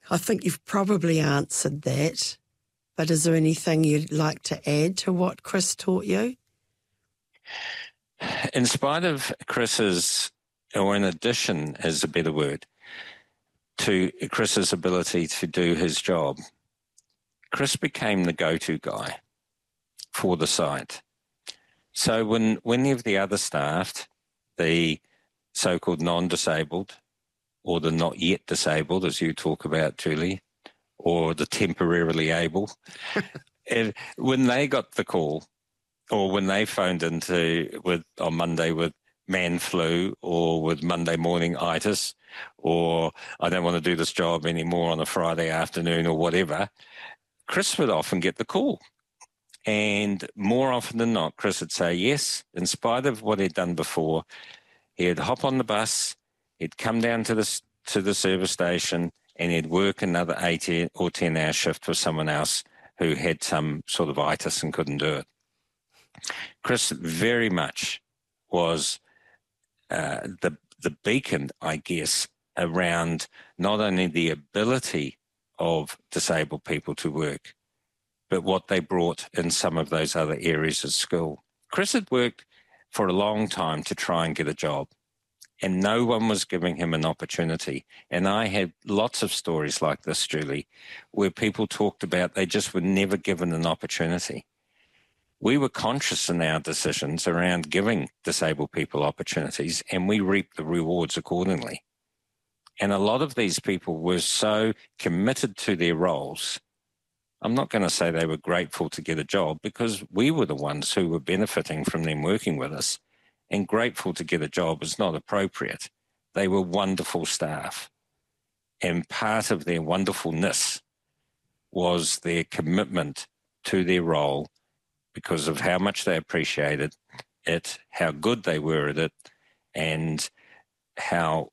I think you've probably answered that, but is there anything you'd like to add to what Chris taught you? In spite of Chris's, or in addition is a better word, to Chris's ability to do his job, Chris became the go-to guy for the site. So when any of the other staff, the so-called non-disabled or the not yet disabled, as you talk about, Julie, or the temporarily able, when they got the call or when they phoned on Monday with man flu or with Monday morning itis or I don't want to do this job anymore on a Friday afternoon or whatever, Chris would often get the call. And more often than not, Chris would say yes, in spite of what he'd done before. He'd hop on the bus, he'd come down to the service station, and he'd work another 8 or 10-hour shift for someone else who had some sort of itis and couldn't do it. Chris very much was the beacon, I guess, around not only the ability of disabled people to work, but what they brought in some of those other areas of school. Chris had worked for a long time to try and get a job, and no one was giving him an opportunity. And I had lots of stories like this, Julie, where people talked about they just were never given an opportunity. We were conscious in our decisions around giving disabled people opportunities, and we reaped the rewards accordingly. And a lot of these people were so committed to their roles. I'm not going to say they were grateful to get a job, because we were the ones who were benefiting from them working with us, and grateful to get a job is not appropriate. They were wonderful staff, and part of their wonderfulness was their commitment to their role because of how much they appreciated it, how good they were at it, and how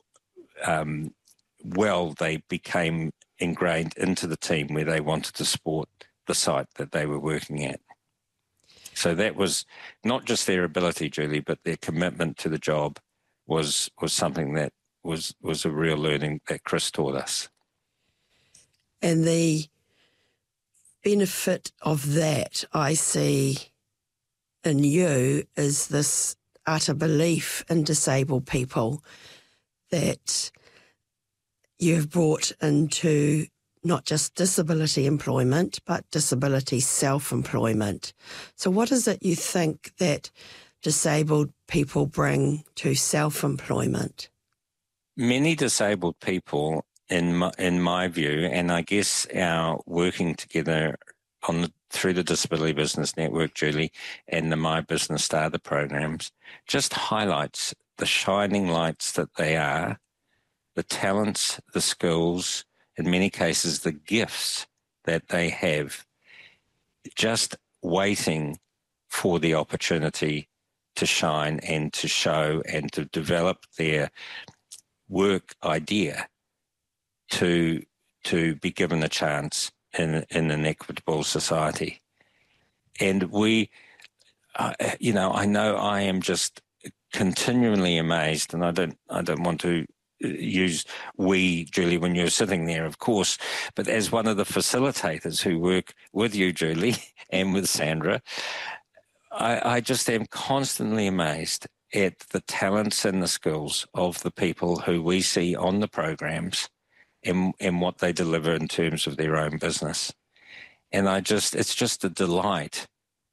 well they became ingrained into the team where they wanted to support the site that they were working at. So that was not just their ability, Julie, but their commitment to the job was something that was a real learning that Chris taught us. And the benefit of that I see in you is this utter belief in disabled people that you've brought into not just disability employment, but disability self-employment. So what is it you think that disabled people bring to self-employment? Many disabled people, in my view, and I guess our working together through the Disability Business Network, Julie, and the My Business Starter programs, just highlights the shining lights that they are, the talents, the skills, in many cases, the gifts that they have, just waiting for the opportunity to shine and to show and to develop their work idea to be given a chance in an equitable society. And we, I know I am just continually amazed, and I don't want to use we, Julie, when you're sitting there, of course, but as one of the facilitators who work with you, Julie, and with Sandra, I just am constantly amazed at the talents and the skills of the people who we see on the programs and what they deliver in terms of their own business. And it's just a delight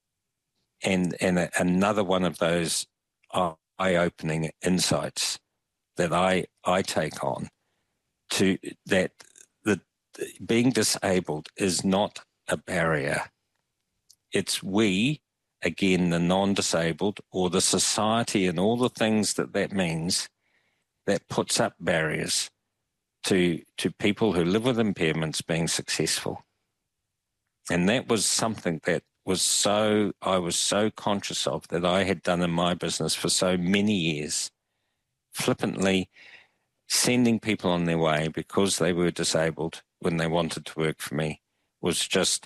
and another one of those eye-opening insights that I take on, to that being disabled is not a barrier. It's we, again, the non-disabled, or the society and all the things that means, that puts up barriers to people who live with impairments being successful. And that was something that I was so conscious of, that I had done in my business for so many years, flippantly sending people on their way because they were disabled when they wanted to work for me, was just,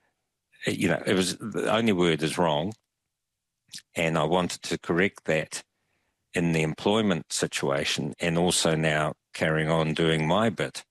it was, the only word is wrong. And I wanted to correct that in the employment situation, and also now carrying on doing my bit